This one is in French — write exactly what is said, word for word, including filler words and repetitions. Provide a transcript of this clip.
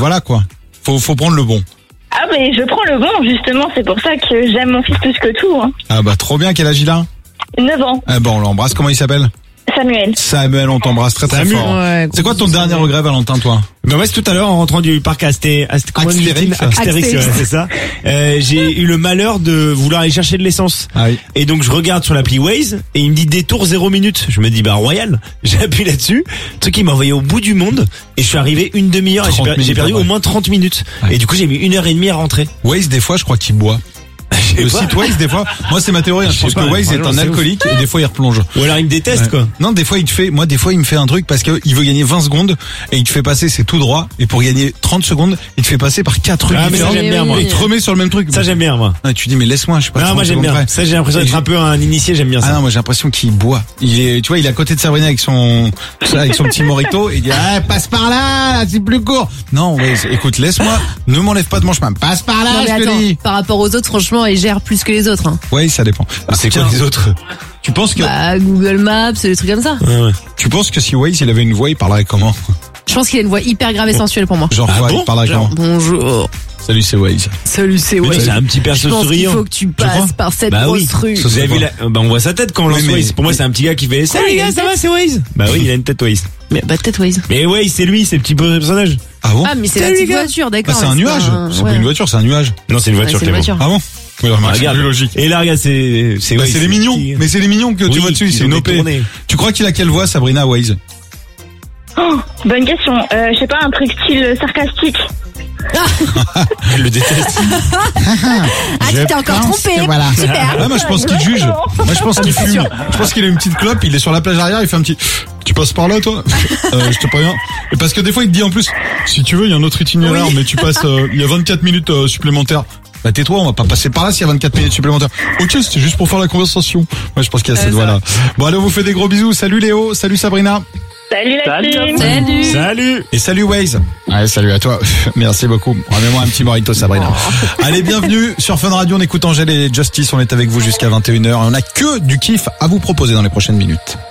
voilà quoi. Faut, faut prendre le bon. Ah mais je prends le bon, justement, c'est pour ça que j'aime mon fils plus que tout. Hein. Ah bah trop bien, quel âge il a ? neuf ans. Eh ben on l'embrasse, comment il s'appelle ? Samuel. Samuel, on t'embrasse très très Samuel. fort. Ouais, c'est quoi ton dernier regret, Valentin, toi ? Ben moi, c'est tout à l'heure en rentrant du parc Asté, Asté, comment Astérix. dit-il Astérix, Astérix. ouais, c'est ça. Euh, j'ai eu le malheur de vouloir aller chercher de l'essence. Ah oui. Et donc je regarde sur l'appli Waze et il me dit détour zéro minute. Je me dis bah royal. J'appuie là-dessus. Le truc qui m'a envoyé au bout du monde et je suis arrivé une demi-heure et j'ai, per- j'ai perdu après. au moins trente minutes. Ouais. Et du coup j'ai mis une heure et demie à rentrer. Waze, des fois, je crois qu'il boit. Le site Waze, des fois, moi c'est ma théorie, hein, je Je pense sais que pas, Waze est vraiment, un c'est alcoolique et des fois il replonge. Ou alors il me déteste Ouais. quoi. Non, des fois il te fait, moi des fois il me fait un truc parce que il veut gagner vingt secondes et il te fait passer, c'est tout droit, et pour gagner trente secondes, il te fait passer par quatre rues Ah mais ça différentes j'aime bien moi. et il te remet sur le même truc. Ça j'aime bien moi. Ah, tu dis mais laisse-moi, je sais pas. Non moi trente j'aime secondes bien. près. Ça j'ai l'impression Et d'être je- un peu un initié, j'aime bien Ah ça. non, moi j'ai l'impression qu'il boit. Il est, tu vois, il est à côté de Sabrina avec son, avec son petit morito et il dit ah passe par là, là c'est plus court. Non, Waze, écoute, laisse-moi, ne m'enlève pas de mon chemin, passe par là, Non, mais je te attends, dis. par rapport aux autres, franchement, ils gèrent plus que les autres. Hein. Ouais, ça dépend. Mais c'est quoi Tiens, les autres? Tu penses que, Bah, Google Maps, des trucs comme ça. Ouais, ouais. tu penses que si Waze il avait une voix, il parlerait comment? Je pense qu'il a une voix hyper grave et sensuelle pour moi. Genre Ah quoi, bon il parlerait Genre, comment? bonjour. Salut, c'est Waze. Salut, c'est Mais non, Waze. c'est un petit Je perso pense qu'il souriant. faut que tu crois passes par cette Bah oui. grosse rue. Ce Vous serait avez vu pas- la... bah on voit sa tête quand on Oui, lance mais- Waze. Pour moi c'est un petit gars qui fait salut il les a gars une ça va tête. c'est Waze. Bah oui il a une tête Waze. Mais bah peut-être Waze. Mais Waze c'est lui, c'est le petit personnage. Ah bon? Ah, mais c'est la Salut, petite les gars. voiture, Bah, d'accord. c'est un mais nuage. un- C'est ouais. pas une voiture, c'est un nuage. Non c'est une Ouais, voiture. c'est une Clément. voiture. Ah bon? Oui, remarque, c'est Regarde. plus logique. Et là regarde c'est c'est Bah, Waze, c'est les le mignons. petit- Mais c'est les mignons que tu Oui, vois dessus, ils c'est ont une O P. détourné. Tu crois qu'il a quelle voix, Sabrina, Waze? Oh, bonne question. Euh, je sais pas, un truc style sarcastique. Elle le déteste. Ah, tu t'es encore pense trompé. que voilà. Super. Ah, moi, je pense qu'il juge. Exactement. Moi, je pense qu'il C'est fume. sûr. Je pense qu'il a une petite clope, il est sur la plage arrière, il fait un petit, tu passes par là, toi? Euh, je te préviens. Et parce que des fois, il te dit en plus, si tu veux, il y a un autre itinéraire, Oui. mais tu passes, euh, il y a vingt-quatre minutes euh, supplémentaires. Bah, tais-toi, on va pas passer par là s'il y a vingt-quatre minutes supplémentaires. Ok, c'était juste pour faire la conversation. Moi, je pense qu'il y a Ouais, cette ça voix-là. Bon, allez, on vous fait des gros bisous. Salut Léo, salut Sabrina. Salut la Salut, team. Salut. Salut. Et salut Waze. Ouais, salut à toi. Merci beaucoup. Ramène-moi un petit morito, Sabrina. Allez, bienvenue sur Fun Radio. On écoute Angèle et Justice. On est avec vous jusqu'à vingt et une heures. On a que du kiff à vous proposer dans les prochaines minutes.